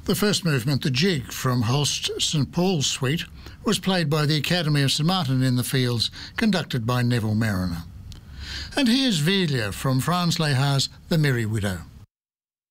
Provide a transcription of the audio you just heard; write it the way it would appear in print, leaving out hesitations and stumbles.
The first movement, the Jig, from Holst St Paul's Suite, was played by the Academy of St Martin in the Fields, conducted by Neville Mariner. And here's Velia from Franz Lehar's The Merry Widow.